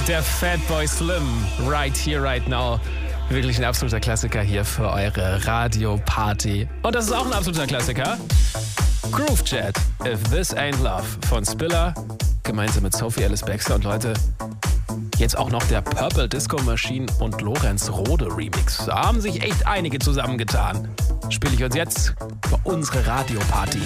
Der Fatboy Slim, Right Here, Right Now. Wirklich ein absoluter Klassiker hier für eure Radioparty. Und das ist auch ein absoluter Klassiker. Groove Jet, If This Ain't Love von Spiller, gemeinsam mit Sophie Ellis Bextor. Und Leute, jetzt auch noch der Purple Disco Machine und Lorenz Rode Remix. Da haben sich echt einige zusammengetan. Spiele ich uns jetzt für unsere Radioparty.